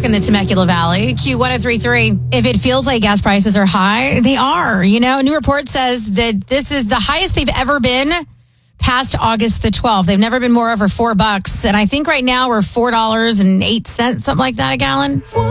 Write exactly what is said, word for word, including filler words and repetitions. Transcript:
in the Temecula Valley. Q one oh three point three. If it feels like gas prices are high, they are. You know, a new report says that this is the highest they've ever been past August the twelfth. They've never been more over four bucks. And I think right now we're four dollars and eight cents, something like that a gallon.